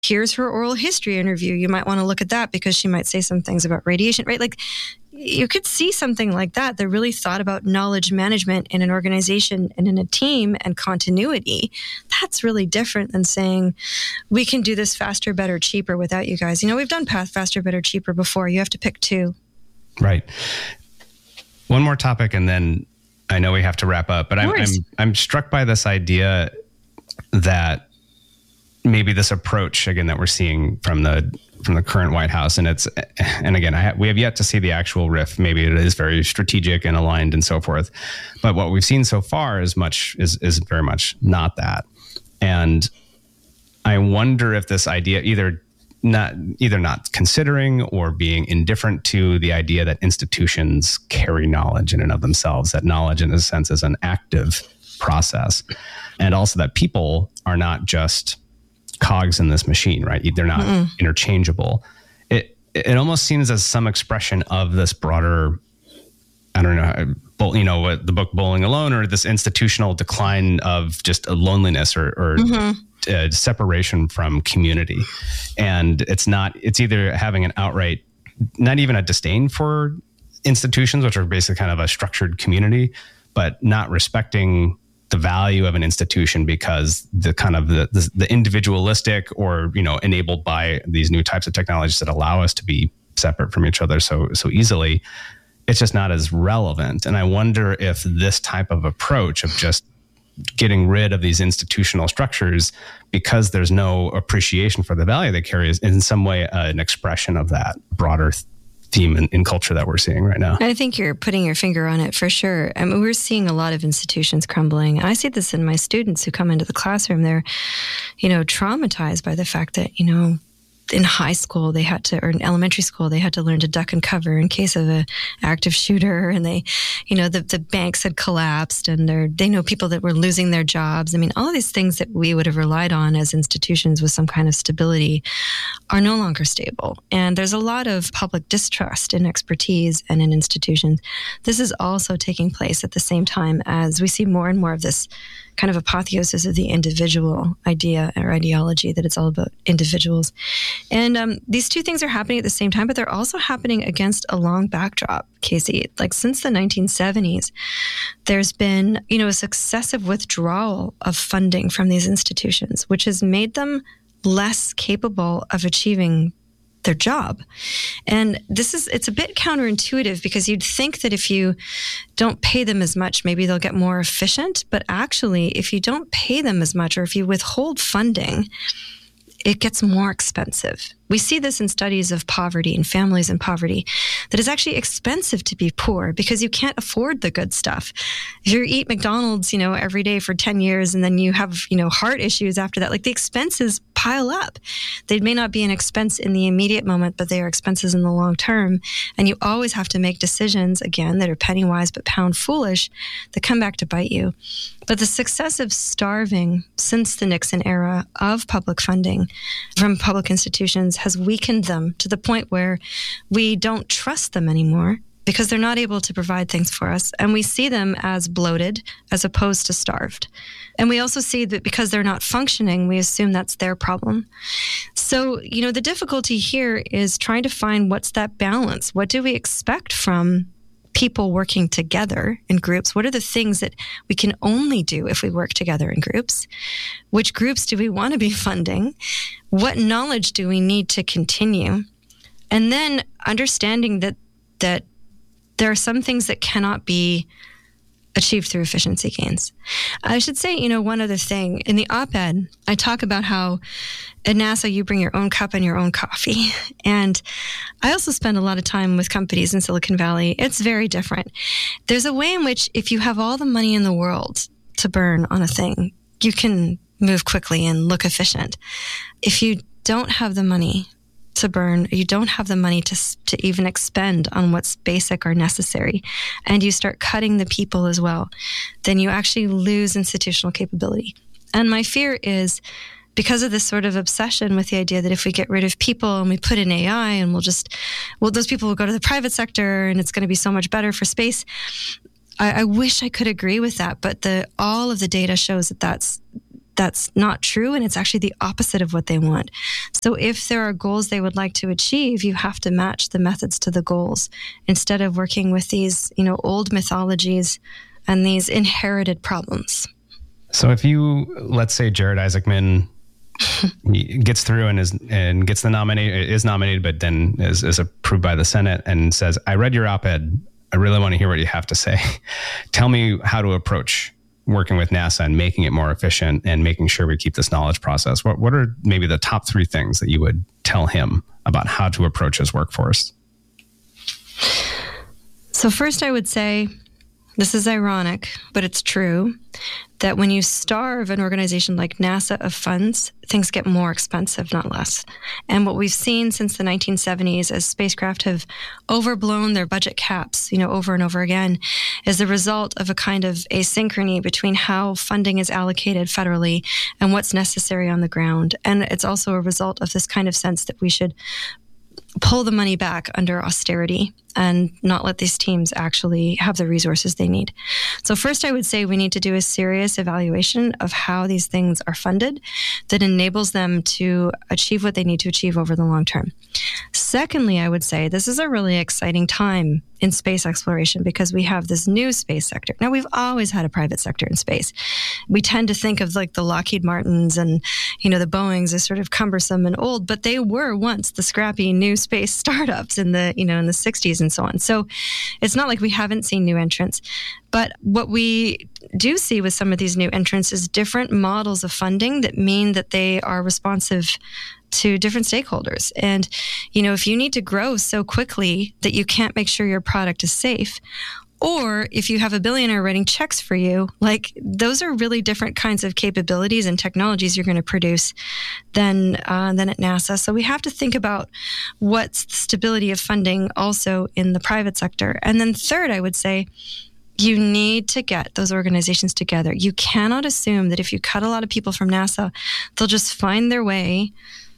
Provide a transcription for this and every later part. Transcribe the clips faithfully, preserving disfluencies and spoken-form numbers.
here's her oral history interview. You might want to look at that because she might say some things about radiation, right? Like you could see something like that. They really thought about knowledge management in an organization and in a team and continuity. That's really different than saying we can do this faster, better, cheaper without you guys. You know, we've done path faster, better, cheaper before. You have to pick two. Right. One more topic and then I know we have to wrap up, but I'm, I'm, I'm struck by this idea that maybe this approach again that we're seeing from the from the current White House, and it's and again I ha- we have yet to see the actual R I F. Maybe it is very strategic and aligned and so forth, but what we've seen so far is much is is very much not that. And I wonder if this idea either not either not considering or being indifferent to the idea that institutions carry knowledge in and of themselves, that knowledge in a sense is an active process, and also that people are not just cogs in this machine, right? They're not Mm-mm. interchangeable. It it almost seems as some expression of this broader, I don't know, you know, what the book Bowling Alone, or this institutional decline of just a loneliness or, or mm-hmm. uh, separation from community. And it's not, it's either having an outright, not even a disdain for institutions, which are basically kind of a structured community, but not respecting the value of an institution because the kind of the, the the individualistic or, you know, enabled by these new types of technologies that allow us to be separate from each other so so easily, it's just not as relevant. And I wonder if this type of approach of just getting rid of these institutional structures because there's no appreciation for the value they carry is in some way uh, an expression of that broader th- theme in, in culture that we're seeing right now. I think you're putting your finger on it for sure. I mean, we're seeing a lot of institutions crumbling. I see this in my students who come into the classroom. They're, you know, traumatized by the fact that, you know, in high school they had to, or in elementary school, they had to learn to duck and cover in case of an active shooter. And they, you know, the, the banks had collapsed and they're, they know people that were losing their jobs. I mean, all of these things that we would have relied on as institutions with some kind of stability are no longer stable. And there's a lot of public distrust in expertise and in institutions. This is also taking place at the same time as we see more and more of this kind of apotheosis of the individual idea or ideology, that it's all about individuals. And um, these two things are happening at the same time, but they're also happening against a long backdrop, Casey. Like since the nineteen seventies, there's been, you know, a successive withdrawal of funding from these institutions, which has made them less capable of achieving their job. And this is, it's a bit counterintuitive because you'd think that if you don't pay them as much, maybe they'll get more efficient. But actually, if you don't pay them as much, or if you withhold funding, it gets more expensive. We see this in studies of poverty and families in poverty, that it's actually expensive to be poor because you can't afford the good stuff. If you eat McDonald's, you know, every day for ten years and then you have, you know, heart issues after that, like the expenses pile up. They may not be an expense in the immediate moment, but they are expenses in the long term. And you always have to make decisions, again, that are penny wise but pound foolish, that come back to bite you. But the successive starving since the Nixon era of public funding from public institutions has weakened them to the point where we don't trust them anymore because they're not able to provide things for us. And we see them as bloated as opposed to starved. And we also see that because they're not functioning, we assume that's their problem. So, you know, the difficulty here is trying to find what's that balance. What do we expect from people working together in groups? What are the things that we can only do if we work together in groups? Which groups do we want to be funding? What knowledge do we need to continue? And then understanding that that there are some things that cannot be achieved through efficiency gains. I should say, you know, one other thing. In the op-ed, I talk about how at NASA you bring your own cup and your own coffee. And I also spend a lot of time with companies in Silicon Valley. It's very different. There's a way in which if you have all the money in the world to burn on a thing, you can move quickly and look efficient. If you don't have the money to burn, you don't have the money to to even expend on what's basic or necessary, and you start cutting the people as well, then you actually lose institutional capability. And my fear is because of this sort of obsession with the idea that if we get rid of people and we put in A I and we'll just, well, those people will go to the private sector and it's going to be so much better for space. I, I wish I could agree with that, but the all of the data shows that that's that's not true, and it's actually the opposite of what they want. So if there are goals they would like to achieve, you have to match the methods to the goals instead of working with these, you know, old mythologies and these inherited problems. So if you, let's say Jared Isaacman gets through and is and gets the nominate is nominated, but then is, is approved by the Senate and says, I read your op-ed. I really want to hear what you have to say. Tell me how to approach working with NASA and making it more efficient and making sure we keep this knowledge process. What what are maybe the top three things that you would tell him about how to approach his workforce? So first I would say, this is ironic, but it's true, that when you starve an organization like NASA of funds, things get more expensive, not less. And what we've seen since the nineteen seventies as spacecraft have overblown their budget caps, you know, over and over again, is the result of a kind of asynchrony between how funding is allocated federally and what's necessary on the ground. And it's also a result of this kind of sense that we should pull the money back under austerity and not let these teams actually have the resources they need. So first, I would say we need to do a serious evaluation of how these things are funded that enables them to achieve what they need to achieve over the long term. Secondly, I would say this is a really exciting time in space exploration because we have this new space sector. Now, we've always had a private sector in space. We tend to think of like the Lockheed Martins and, you know, the Boeings as sort of cumbersome and old, but they were once the scrappy new space startups in the, you know, in the sixties and so on. So it's not like we haven't seen new entrants. But what we do see with some of these new entrants is different models of funding that mean that they are responsive to different stakeholders. And, you know, if you need to grow so quickly that you can't make sure your product is safe, or if you have a billionaire writing checks for you, like those are really different kinds of capabilities and technologies you're going to produce than uh, than at NASA. So we have to think about what's the stability of funding also in the private sector. And then third, I would say, you need to get those organizations together. You cannot assume that if you cut a lot of people from NASA, they'll just find their way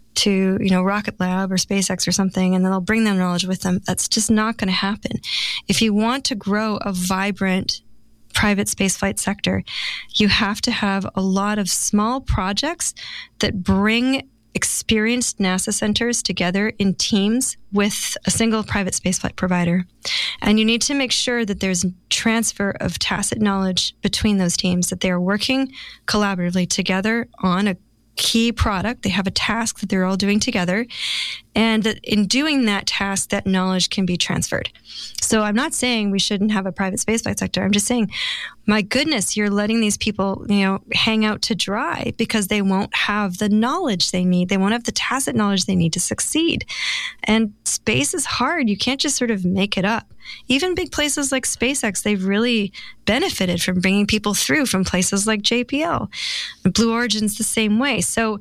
to, you know, Rocket Lab or SpaceX or something, and then they'll bring their knowledge with them. That's just not going to happen. If you want to grow a vibrant private spaceflight sector, you have to have a lot of small projects that bring experienced NASA centers together in teams with a single private spaceflight provider. And you need to make sure that there's transfer of tacit knowledge between those teams, that they are working collaboratively together on a key product. They have a task that they're all doing together. And that in doing that task, that knowledge can be transferred. So I'm not saying we shouldn't have a private spaceflight sector. I'm just saying, my goodness, you're letting these people, you know, hang out to dry because they won't have the knowledge they need. They won't have the tacit knowledge they need to succeed. And space is hard. You can't just sort of make it up. Even big places like SpaceX, they've really benefited from bringing people through from places like J P L. Blue Origin's the same way. So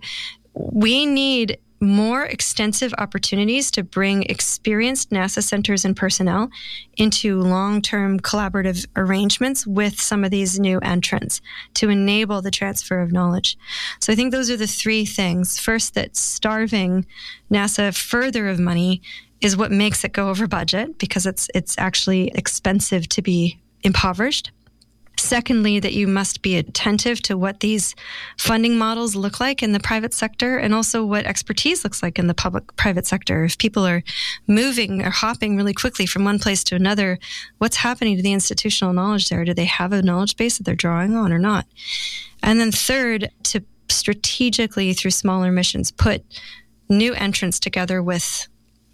we need more extensive opportunities to bring experienced NASA centers and personnel into long-term collaborative arrangements with some of these new entrants to enable the transfer of knowledge. So I think those are the three things. First, that starving NASA further of money is what makes it go over budget because it's it's actually expensive to be impoverished. Secondly, that you must be attentive to what these funding models look like in the private sector and also what expertise looks like in the public-private sector. If people are moving or hopping really quickly from one place to another, what's happening to the institutional knowledge there? Do they have a knowledge base that they're drawing on or not? And then third, to strategically, through smaller missions, put new entrants together with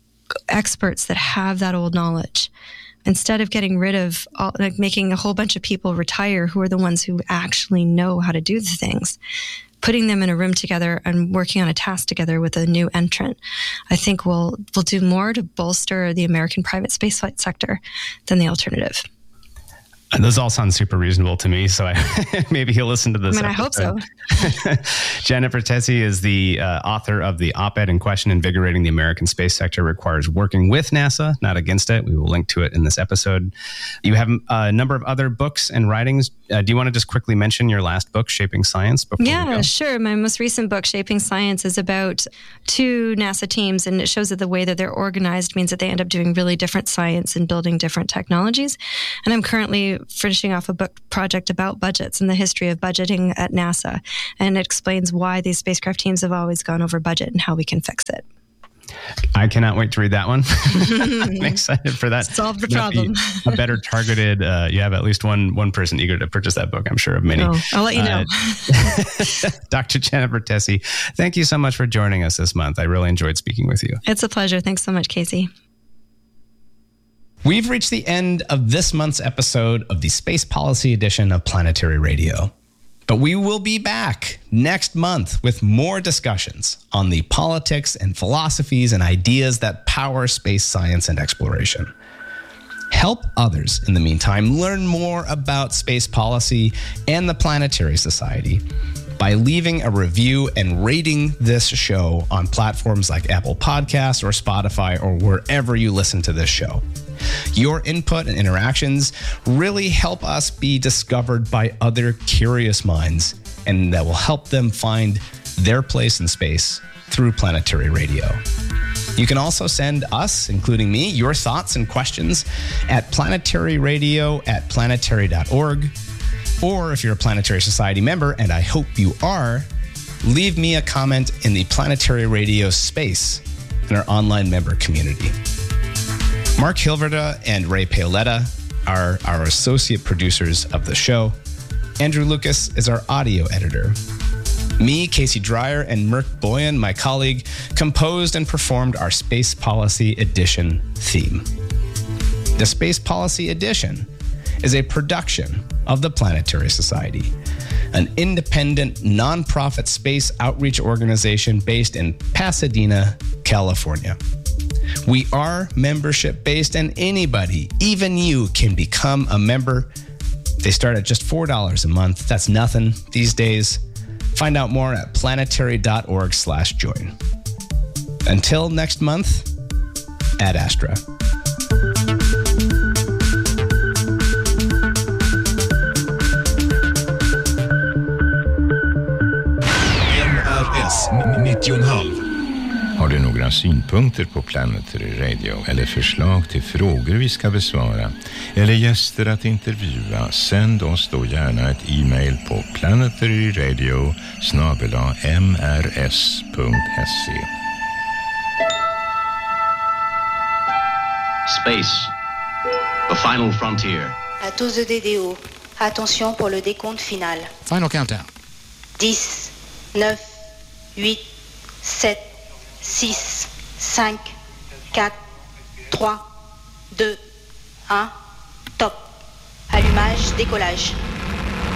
experts that have that old knowledge. Instead of getting rid of, all, like making a whole bunch of people retire who are the ones who actually know how to do the things, putting them in a room together and working on a task together with a new entrant, I think will will do more to bolster the American private spaceflight sector than the alternative. And those all sound super reasonable to me, so I, maybe he'll listen to this. I mean, episode. I hope so. Jennifer Tesi is the uh, author of the op-ed in question, Invigorating the American Space Sector Requires Working with NASA, Not Against It. We will link to it in this episode. You have a number of other books and writings. Uh, do you want to just quickly mention your last book, Shaping Science? Before yeah, we go? Sure. My most recent book, Shaping Science, is about two NASA teams, and it shows that the way that they're organized means that they end up doing really different science and building different technologies. And I'm currently finishing off a book project about budgets and the history of budgeting at NASA. And it explains why these spacecraft teams have always gone over budget and how we can fix it. I cannot wait to read that one. I'm excited for that. Solve the problem. A better targeted, uh, you have at least one one person eager to purchase that book, I'm sure of many. Oh, I'll let you know. Uh, Doctor Jennifer Tesi, thank you so much for joining us this month. I really enjoyed speaking with you. It's a pleasure. Thanks so much, Casey. We've reached the end of this month's episode of the Space Policy Edition of Planetary Radio. But we will be back next month with more discussions on the politics and philosophies and ideas that power space science and exploration. Help others, in the meantime, learn more about space policy and the Planetary Society by leaving a review and rating this show on platforms like Apple Podcasts or Spotify or wherever you listen to this show. Your input and interactions really help us be discovered by other curious minds, and that will help them find their place in space through Planetary Radio. You can also send us, including me, your thoughts and questions at planetaryradio at planetary dot org. Or if you're a Planetary Society member, and I hope you are, leave me a comment in the Planetary Radio space in our online member community. Mark Hilverda and Ray Paoletta are our associate producers of the show. Andrew Lucas is our audio editor. Me, Casey Dreyer, and Merk Boyan, my colleague, composed and performed our Space Policy Edition theme. The Space Policy Edition is a production of the Planetary Society, an independent, nonprofit space outreach organization based in Pasadena, California. We are membership-based, and anybody, even you, can become a member. They start at just four dollars a month. That's nothing these days. Find out more at planetary dot org slash join. Until next month, Ad Astra. N R S nittio komma fem. Har du några synpunkter på Planetary Radio eller förslag till frågor vi ska besvara eller gäster att intervjua, sänd oss då gärna ett e-mail på planetaryradio snabel-a m r s punkt s e. Space, the final frontier. À tous de D D O, attention pour le décompte final. Final countdown. dix, neuf, huit, sept, six, cinq, quatre, trois, deux, un, top. Allumage, décollage.